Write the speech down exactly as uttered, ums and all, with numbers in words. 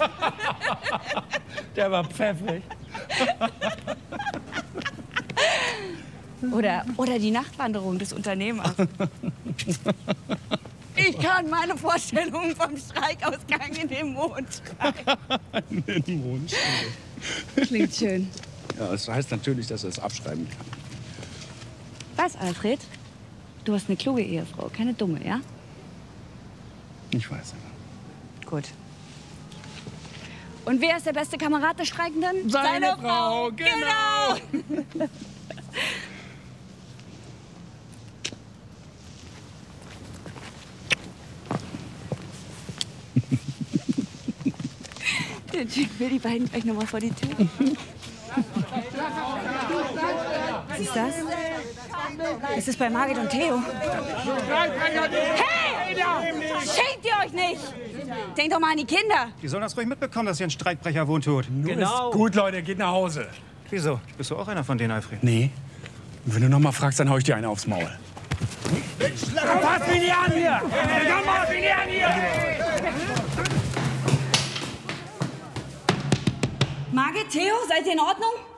Der war pfeffrig. Oder, oder die Nachtwanderung des Unternehmers. Ich kann meine Vorstellungen vom Streikausgang in den Mond schreiben. In den Mond schreiben. Klingt schön. Ja, das heißt natürlich, dass er es abschreiben kann. Was, Alfred? Du hast eine kluge Ehefrau, keine dumme, ja? Ich weiß aber. Gut. Und wer ist der beste Kamerad des Streikenden? Seine, Seine Frau, genau. genau. Der Typ will die beiden gleich noch mal vor die Tür. Was ist das? Es ist bei Margit und Theo. Hey! Schämt ihr euch nicht? Denkt doch mal an die Kinder. Die sollen das ruhig mitbekommen, dass hier ein Streikbrecher wohnt tut. Genau. Ist gut, Leute, geht nach Hause. Wieso? Bist du auch einer von denen, Alfred? Nee. Und wenn du noch mal fragst, dann hau ich dir einen aufs Maul. Fass mich nicht an hier! Fass mich nicht an hier! Margit, Theo, seid ihr in Ordnung?